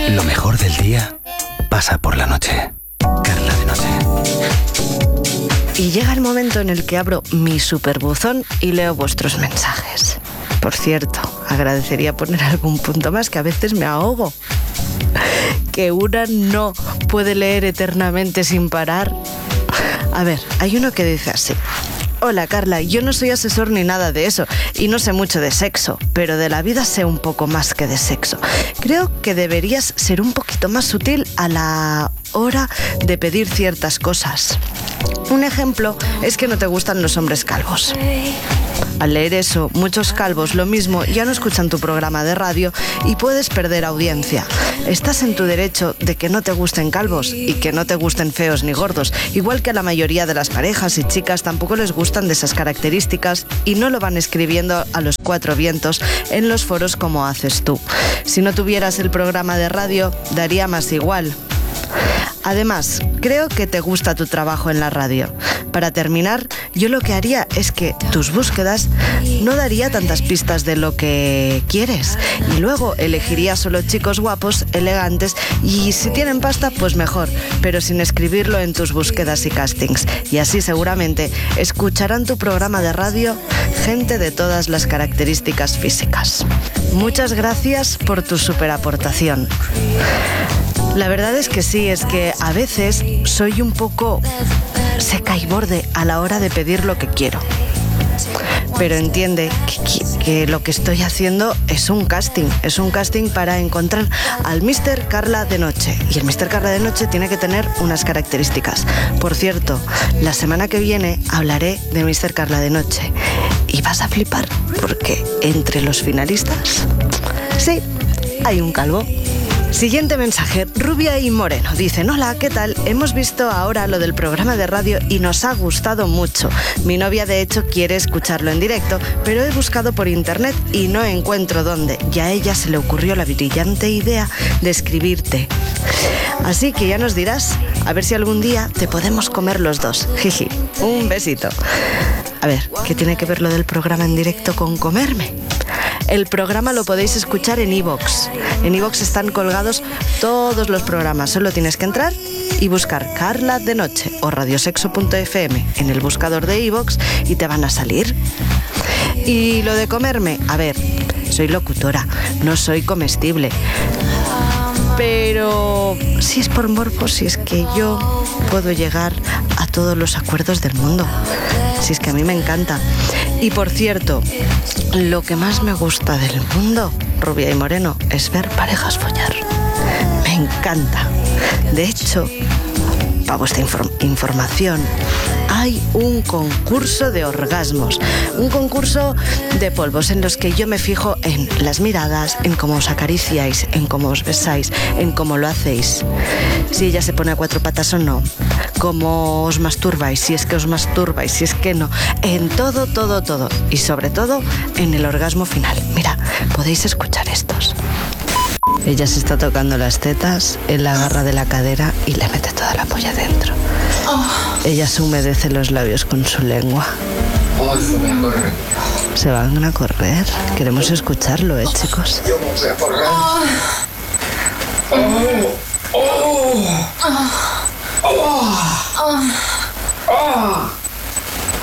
Lo mejor del día pasa por la noche. Carla de Noche. Y llega el momento en el que abro mi superbuzón y leo vuestros mensajes. Por cierto, agradecería poner algún punto más, que a veces me ahogo. Que una no puede leer eternamente sin parar. A ver, hay uno que dice así: hola Carla, yo no soy asesor ni nada de eso y no sé mucho de sexo, pero de la vida sé un poco más que de sexo. Creo que deberías ser un poquito más sutil a la hora de pedir ciertas cosas. Un ejemplo es que no te gustan los hombres calvos. Al leer eso, muchos calvos lo mismo ya no escuchan tu programa de radio y puedes perder audiencia. Estás en tu derecho de que no te gusten calvos y que no te gusten feos ni gordos, igual que a la mayoría de las parejas y chicas tampoco les gustan de esas características y no lo van escribiendo a los cuatro vientos en los foros como haces tú. Si no tuvieras el programa de radio, daría más igual. Además, creo que te gusta tu trabajo en la radio. Para terminar, yo lo que haría es que tus búsquedas no daría tantas pistas de lo que quieres. Y luego elegiría solo chicos guapos, elegantes y si tienen pasta, pues mejor, pero sin escribirlo en tus búsquedas y castings. Y así seguramente escucharán tu programa de radio gente de todas las características físicas. Muchas gracias por tu superaportación. La verdad es que sí, es que a veces soy un poco seca y borde a la hora de pedir lo que quiero. Pero entiende que lo que estoy haciendo es un casting para encontrar al Mr. Carla de Noche. Y el Mr. Carla de Noche tiene que tener unas características. Por cierto, la semana que viene hablaré de Mr. Carla de Noche. Y vas a flipar, porque entre los finalistas, sí, hay un calvo. Siguiente mensaje, Rubia y Moreno. Dicen: hola, ¿qué tal? Hemos visto ahora lo del programa de radio y nos ha gustado mucho. Mi novia de hecho quiere escucharlo en directo, pero he buscado por internet y no encuentro dónde. Y a ella se le ocurrió la brillante idea de escribirte. Así que ya nos dirás, a ver si algún día te podemos comer los dos. Jiji, un besito. A ver, ¿qué tiene que ver lo del programa en directo con comerme? El programa lo podéis escuchar en iVoox. En iVoox están colgados todos los programas. Solo tienes que entrar y buscar Carla de Noche o radiosexo.fm en el buscador de iVoox y te van a salir. Y lo de comerme, a ver, soy locutora, no soy comestible. Pero si es por morbo, si es que yo puedo llegar a todos los acuerdos del mundo. Si es que a mí me encanta. Y por cierto, lo que más me gusta del mundo, Rubia y Moreno, es ver parejas follar. Me encanta. De hecho, para vuestra información, hay un concurso de orgasmos, un concurso de polvos en los que yo me fijo en las miradas, en cómo os acariciáis, en cómo os besáis, en cómo lo hacéis, si ella se pone a cuatro patas o no, cómo os masturbáis, si es que os masturbáis, si es que no, en todo, y sobre todo en el orgasmo final. Mira, podéis escuchar estos. Ella se está tocando las tetas, él la agarra de la cadera y le mete toda la polla dentro. Ella se humedece los labios con su lengua. Se van a correr. Queremos escucharlo, chicos. Yo no voy a correr.